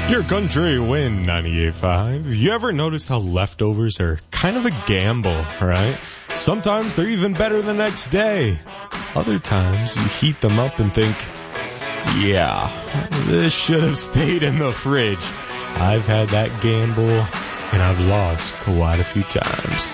Your country win 98.5. You ever notice how leftovers are kind of a gamble, right? Sometimes they're even better the next day. Other times you heat them up and think, yeah, this should have stayed in the fridge. I've had that gamble and I've lost quite a few times.